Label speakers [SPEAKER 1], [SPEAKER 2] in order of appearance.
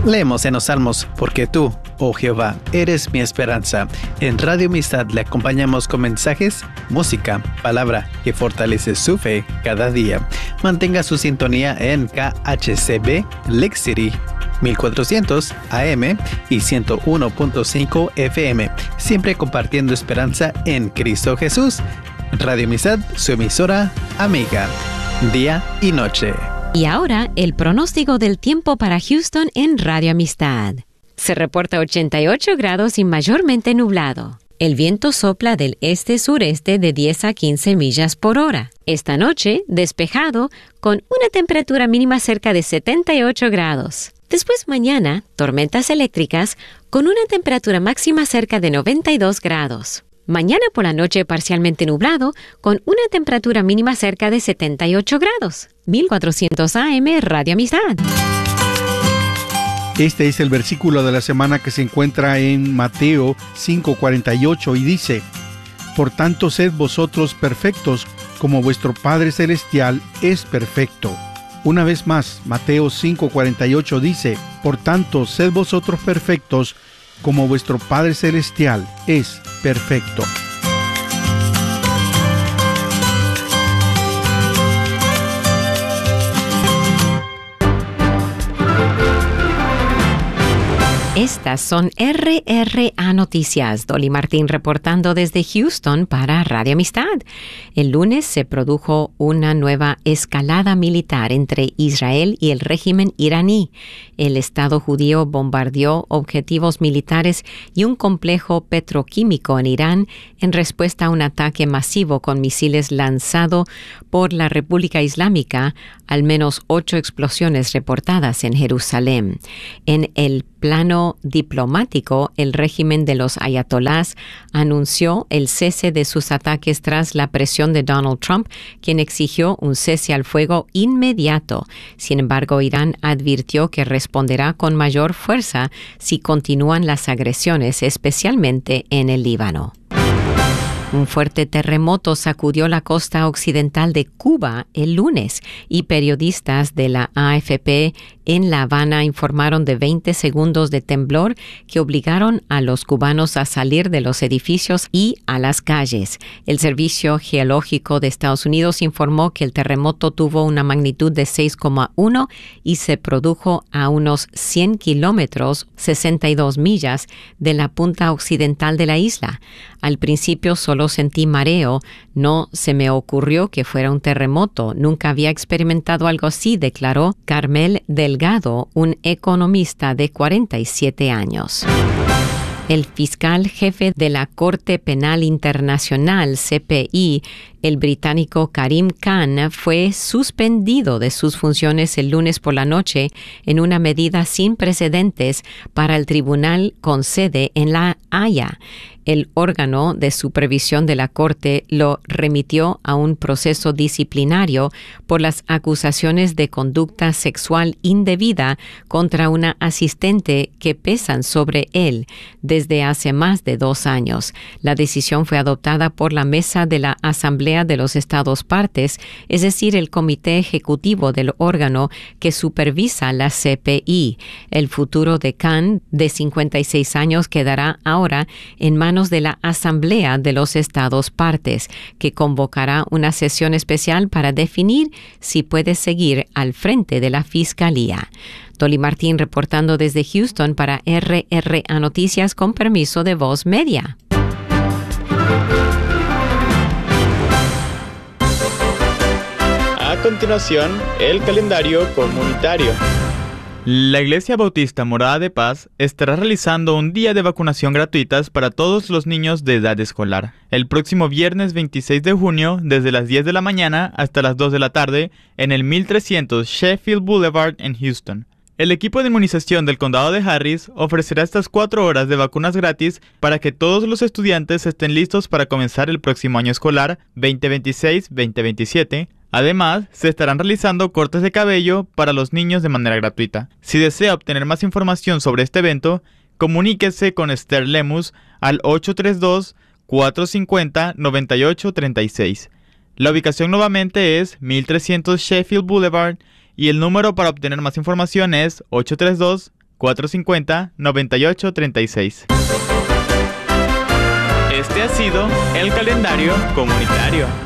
[SPEAKER 1] Leemos en los Salmos, porque tú, oh Jehová, eres mi esperanza. En Radio Amistad le acompañamos con mensajes, música, palabra que fortalece su fe cada día. Mantenga su sintonía en KHCB Lake City 1400 AM y 101.5 FM, siempre compartiendo esperanza en Cristo Jesús. Radio Amistad, su emisora amiga, día y noche.
[SPEAKER 2] Y ahora, el pronóstico del tiempo para Houston en Radio Amistad. Se reporta 88 grados y mayormente nublado. El viento sopla del este-sureste de 10 a 15 millas por hora. Esta noche, despejado, con una temperatura mínima cerca de 78 grados. Después mañana, tormentas eléctricas, con una temperatura máxima cerca de 92 grados. Mañana por la noche parcialmente nublado, con una temperatura mínima cerca de 78 grados. 1400 AM, Radio Amistad.
[SPEAKER 3] Este es el versículo de la semana que se encuentra en Mateo 5:48 y dice: Por tanto, sed vosotros perfectos, como vuestro Padre Celestial es perfecto. Una vez más, Mateo 5:48 dice: Por tanto, sed vosotros perfectos, como vuestro Padre Celestial es perfecto.
[SPEAKER 2] Estas son RRA Noticias. Dolly Martín reportando desde Houston para Radio Amistad. El lunes se produjo una nueva escalada militar entre Israel y el régimen iraní. El Estado judío bombardeó objetivos militares y un complejo petroquímico en Irán en respuesta a un ataque masivo con misiles lanzado por la República Islámica, al menos 8 explosiones reportadas en Jerusalén. En el plano diplomático, el régimen de los ayatolás anunció el cese de sus ataques tras la presión de Donald Trump, quien exigió un cese al fuego inmediato. Sin embargo, Irán advirtió que responderá con mayor fuerza si continúan las agresiones, especialmente en el Líbano. Un fuerte terremoto sacudió la costa occidental de Cuba el lunes y periodistas de la AFP en La Habana informaron de 20 segundos de temblor que obligaron a los cubanos a salir de los edificios y a las calles. El Servicio Geológico de Estados Unidos informó que el terremoto tuvo una magnitud de 6,1 y se produjo a unos 100 kilómetros, 62 millas, de la punta occidental de la isla. Al principio solo sentí mareo, no se me ocurrió que fuera un terremoto, nunca había experimentado algo así, declaró Carmel Delgado, un economista de 47 años. El fiscal jefe de la Corte Penal Internacional, CPI, el británico Karim Khan, fue suspendido de sus funciones el lunes por la noche en una medida sin precedentes para el tribunal con sede en La Haya. El órgano de supervisión de la Corte lo remitió a un proceso disciplinario por las acusaciones de conducta sexual indebida contra una asistente que pesan sobre él desde hace más de 2 años. La decisión fue adoptada por la Mesa de la Asamblea de los Estados Partes, es decir, el comité ejecutivo del órgano que supervisa la CPI. El futuro de Khan, de 56 años, quedará ahora en manos de la Asamblea de los Estados Partes, que convocará una sesión especial para definir si puede seguir al frente de la Fiscalía. Dolly Martín reportando desde Houston para RRA Noticias con permiso de Voz Media.
[SPEAKER 4] A continuación, el calendario comunitario. La Iglesia Bautista Morada de Paz estará realizando un día de vacunación gratuitas para todos los niños de edad escolar. El próximo viernes 26 de junio, desde las 10 de la mañana hasta las 2 de la tarde, en el 1300 Sheffield Boulevard en Houston. El equipo de inmunización del condado de Harris ofrecerá estas 4 horas de vacunas gratis para que todos los estudiantes estén listos para comenzar el próximo año escolar 2026-2027. Además, se estarán realizando cortes de cabello para los niños de manera gratuita. Si desea obtener más información sobre este evento, comuníquese con Esther Lemus al 832-450-9836. La ubicación nuevamente es 1300 Sheffield Boulevard y el número para obtener más información es 832 450-9836. Este ha sido el calendario comunitario.